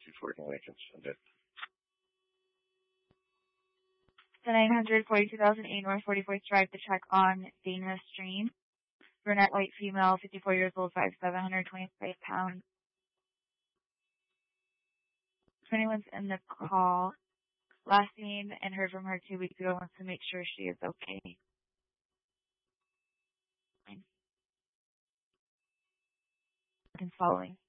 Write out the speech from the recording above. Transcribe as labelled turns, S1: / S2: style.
S1: before he awakens and dead.
S2: The 942,008 North 44th Drive to check on Dana Stream. Brunette white female, 54 years old, 5'7", 125 pounds. If anyone's in the call, last seen and heard from her 2 weeks ago, wants to make sure she is okay. And following.